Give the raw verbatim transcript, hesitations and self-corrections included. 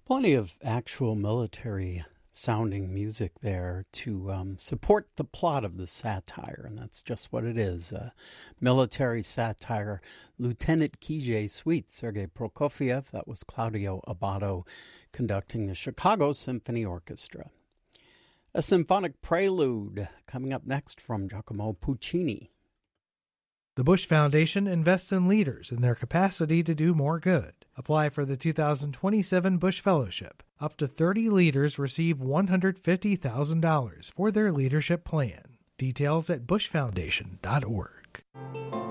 Plenty of actual military sounding music there to um, support the plot of the satire, and that's just what it is. Uh, military satire. Lieutenant Kijé Suite, Sergei Prokofiev, that was Claudio Abbado conducting the Chicago Symphony Orchestra. A symphonic prelude coming up next from Giacomo Puccini. The Bush Foundation invests in leaders in their capacity to do more good. Apply for the two thousand twenty-seven Bush Fellowship. Up to thirty leaders receive one hundred fifty thousand dollars for their leadership plan. Details at bush foundation dot org.